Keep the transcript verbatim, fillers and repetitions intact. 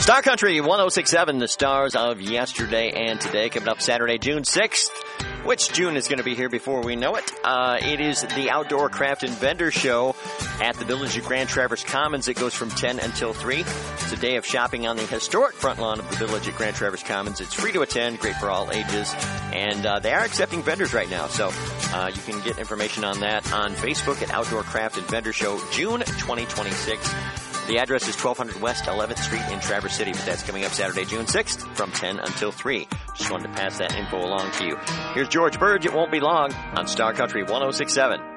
Star Country one oh six point seven, the stars of yesterday and today. Coming up Saturday, June sixth. Which June is going to be here before we know it? Uh, it is the Outdoor Craft and Vendor Show at the Village of Grand Traverse Commons. It goes from ten until three. It's a day of shopping on the historic front lawn of the Village at Grand Traverse Commons. It's free to attend, great for all ages, and uh, they are accepting vendors right now. So uh, you can get information on that on Facebook at Outdoor Craft and Vendor Show, June twenty twenty-six. The address is twelve hundred West eleventh Street in Traverse City, but that's coming up Saturday, June sixth from ten until three. Just wanted to pass that info along to you. Here's George Burge. It won't be long on Star Country one oh six point seven.